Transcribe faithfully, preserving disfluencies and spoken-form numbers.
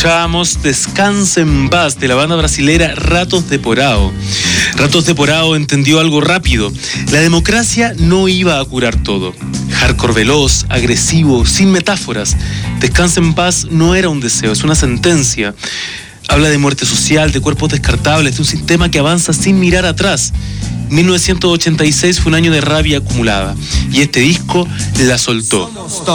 Escuchábamos Descansa en Paz de la banda brasilera Ratos de Porão. Ratos de Porão entendió algo rápido. La democracia no iba a curar todo. Hardcore veloz, agresivo, sin metáforas. Descansa en Paz no era un deseo, es una sentencia. Habla de muerte social, de cuerpos descartables, de un sistema que avanza sin mirar atrás. mil novecientos ochenta y seis fue un año de rabia acumulada y este disco la soltó.